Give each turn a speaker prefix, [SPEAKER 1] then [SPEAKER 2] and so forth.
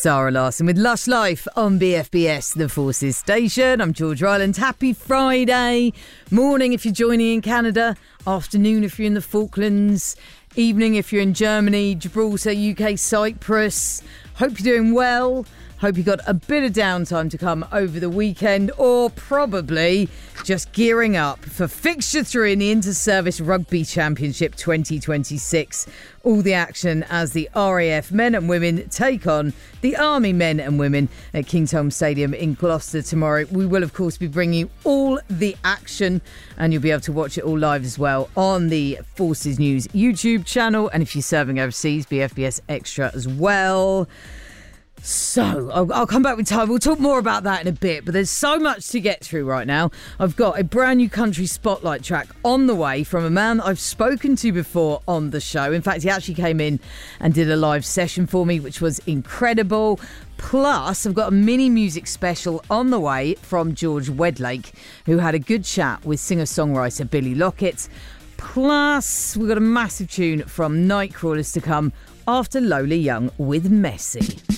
[SPEAKER 1] Sarah Larson with Lush Life on BFBS, the Forces station. I'm George Ryland. Happy Friday. Morning if you're joining in Canada. Afternoon if you're in the Falklands. Evening if you're in Germany, Gibraltar, UK, Cyprus. Hope you're doing well. Hope you got a bit of downtime to come over the weekend, or probably just gearing up for fixture 3 in the Inter-Service Rugby Championship 2026. All the action as the RAF men and women take on the Army men and women at Kingsholm Stadium in Gloucester tomorrow. We will, of course, be bringing you all the action, and you'll be able to watch it all live as well on the Forces News YouTube channel. And if you're serving overseas, BFBS Extra as well. So, I'll come back with time. We'll talk more about that in a bit, but there's so much to get through right now. I've got a brand new country spotlight track on the way from a man I've spoken to before on the show. In fact, he actually came in and did a live session for me, which was incredible. Plus, I've got a mini music special on the way from George Wedlake, who had a good chat with singer-songwriter Billy Lockett. Plus, we've got a massive tune from Nightcrawlers to come after Lola Young with Messy.